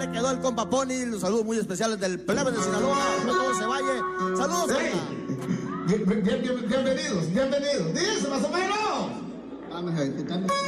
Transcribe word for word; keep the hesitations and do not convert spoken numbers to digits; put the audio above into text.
Quedó el compa Pony, los saludos muy especiales del plebe de Sinaloa, no todo se vaya. Saludos. Hey, bien, bien, bien, bienvenidos, bienvenidos. Dice más o menos. Vamos a ver,